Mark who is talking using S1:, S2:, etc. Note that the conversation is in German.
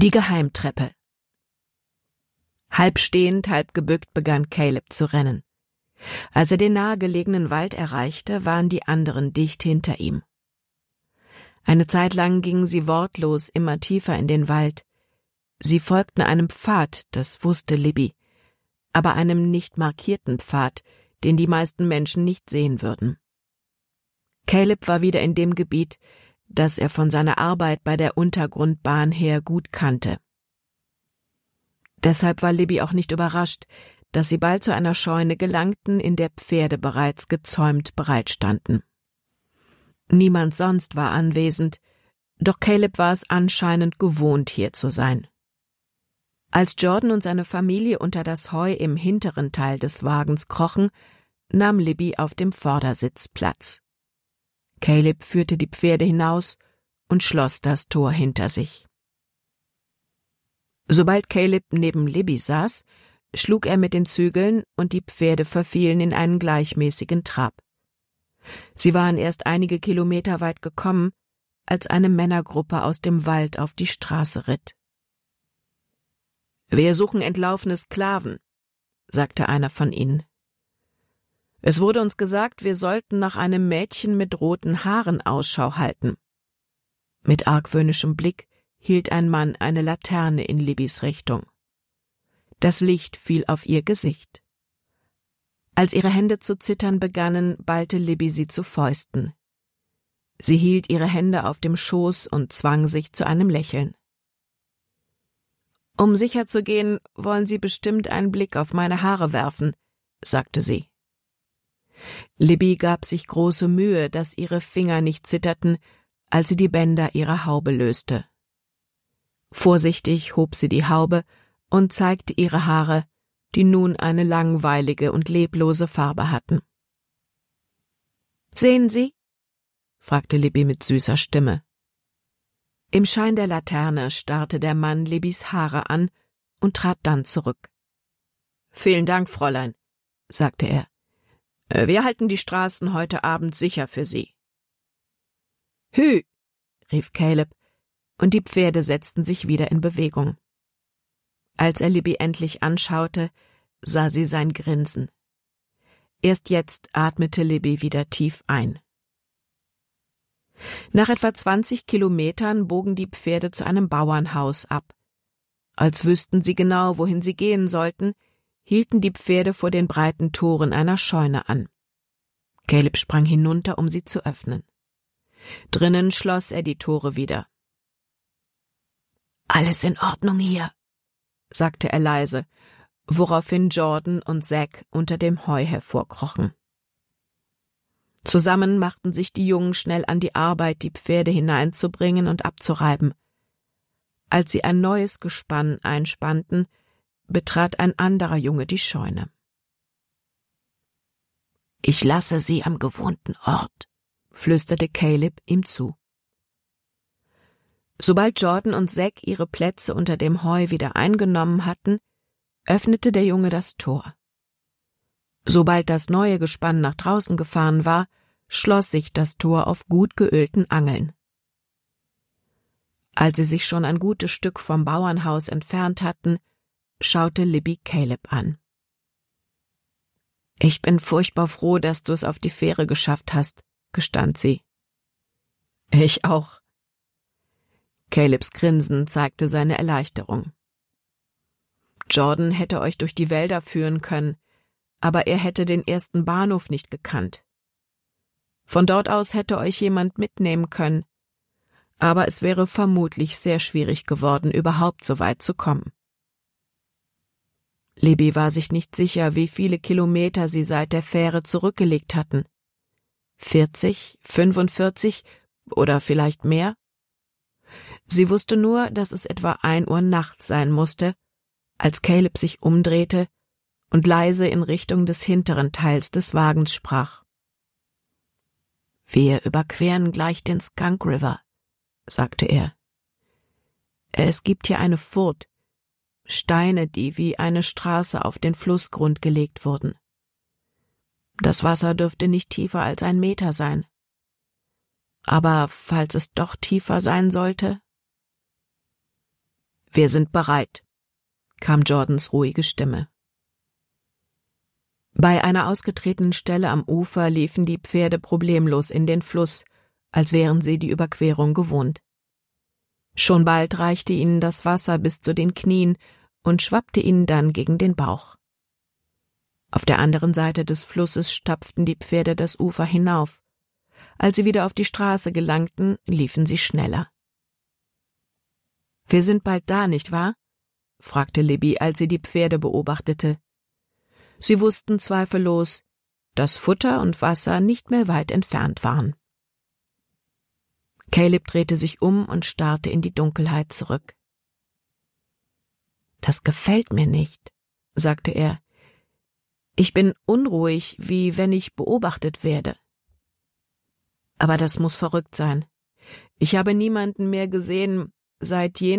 S1: Die Geheimtreppe. Halb stehend, halb gebückt begann Caleb zu rennen. Als er den nahegelegenen Wald erreichte, waren die anderen dicht hinter ihm. Eine Zeit lang gingen sie wortlos immer tiefer in den Wald. Sie folgten einem Pfad, das wusste Libby, aber einem nicht markierten Pfad, den die meisten Menschen nicht sehen würden. Caleb war wieder in dem Gebiet, das er von seiner Arbeit bei der Untergrundbahn her gut kannte. Deshalb war Libby auch nicht überrascht, dass sie bald zu einer Scheune gelangten, in der Pferde bereits gezäumt bereitstanden. Niemand sonst war anwesend, doch Caleb war es anscheinend gewohnt, hier zu sein. Als Jordan und seine Familie unter das Heu im hinteren Teil des Wagens krochen, nahm Libby auf dem Vordersitz Platz. Caleb führte die Pferde hinaus und schloss das Tor hinter sich. Sobald Caleb neben Libby saß, schlug er mit den Zügeln und die Pferde verfielen in einen gleichmäßigen Trab. Sie waren erst einige Kilometer weit gekommen, als eine Männergruppe aus dem Wald auf die Straße ritt. »Wir suchen entlaufene Sklaven«, sagte einer von ihnen. »Es wurde uns gesagt, wir sollten nach einem Mädchen mit roten Haaren Ausschau halten.« Mit argwöhnischem Blick hielt ein Mann eine Laterne in Libbys Richtung. Das Licht fiel auf ihr Gesicht. Als ihre Hände zu zittern begannen, ballte Libby sie zu Fäusten. Sie hielt ihre Hände auf dem Schoß und zwang sich zu einem Lächeln. »Um sicher zu gehen, wollen Sie bestimmt einen Blick auf meine Haare werfen«, sagte sie. Libby gab sich große Mühe, dass ihre Finger nicht zitterten, als sie die Bänder ihrer Haube löste. Vorsichtig hob sie die Haube und zeigte ihre Haare, die nun eine langweilige und leblose Farbe hatten. »Sehen Sie?« fragte Libby mit süßer Stimme. Im Schein der Laterne starrte der Mann Libbys Haare an und trat dann zurück. »Vielen Dank, Fräulein«, sagte er. »Wir halten die Straßen heute Abend sicher für Sie.« »Hü«, rief Caleb, und die Pferde setzten sich wieder in Bewegung. Als er Libby endlich anschaute, sah sie sein Grinsen. Erst jetzt atmete Libby wieder tief ein. Nach etwa 20 Kilometern bogen die Pferde zu einem Bauernhaus ab. Als wüssten sie genau, wohin sie gehen sollten, hielten die Pferde vor den breiten Toren einer Scheune an. Caleb sprang hinunter, um sie zu öffnen. Drinnen schloss er die Tore wieder. »Alles in Ordnung hier«, sagte er leise, woraufhin Jordan und Zack unter dem Heu hervorkrochen. Zusammen machten sich die Jungen schnell an die Arbeit, die Pferde hineinzubringen und abzureiben. Als sie ein neues Gespann einspannten, betrat ein anderer Junge die Scheune. »Ich lasse Sie am gewohnten Ort«, flüsterte Caleb ihm zu. Sobald Jordan und Zack ihre Plätze unter dem Heu wieder eingenommen hatten, öffnete der Junge das Tor. Sobald das neue Gespann nach draußen gefahren war, schloss sich das Tor auf gut geölten Angeln. Als sie sich schon ein gutes Stück vom Bauernhaus entfernt hatten, schaute Libby Caleb an. »Ich bin furchtbar froh, dass du es auf die Fähre geschafft hast«, gestand sie. »Ich auch.« Calebs Grinsen zeigte seine Erleichterung. »Jordan hätte euch durch die Wälder führen können, aber er hätte den ersten Bahnhof nicht gekannt. Von dort aus hätte euch jemand mitnehmen können, aber es wäre vermutlich sehr schwierig geworden, überhaupt so weit zu kommen.« Libby war sich nicht sicher, wie viele Kilometer sie seit der Fähre zurückgelegt hatten. 40, 45 oder vielleicht mehr? Sie wusste nur, dass es etwa 1 Uhr nachts sein musste, als Caleb sich umdrehte und leise in Richtung des hinteren Teils des Wagens sprach. »Wir überqueren gleich den Skunk River«, sagte er. »Es gibt hier eine Furt, Steine, die wie eine Straße auf den Flussgrund gelegt wurden. Das Wasser dürfte nicht tiefer als 1 Meter sein. Aber falls es doch tiefer sein sollte?« »Wir sind bereit«, kam Jordans ruhige Stimme. Bei einer ausgetretenen Stelle am Ufer liefen die Pferde problemlos in den Fluss, als wären sie die Überquerung gewohnt. Schon bald reichte ihnen das Wasser bis zu den Knien und schwappte ihnen dann gegen den Bauch. Auf der anderen Seite des Flusses stapften die Pferde das Ufer hinauf. Als sie wieder auf die Straße gelangten, liefen sie schneller. »Wir sind bald da, nicht wahr?« fragte Libby, als sie die Pferde beobachtete. Sie wussten zweifellos, dass Futter und Wasser nicht mehr weit entfernt waren. Caleb drehte sich um und starrte in die Dunkelheit zurück. »Das gefällt mir nicht«, sagte er. »Ich bin unruhig, wie wenn ich beobachtet werde. Aber das muss verrückt sein. Ich habe niemanden mehr gesehen, seit jenem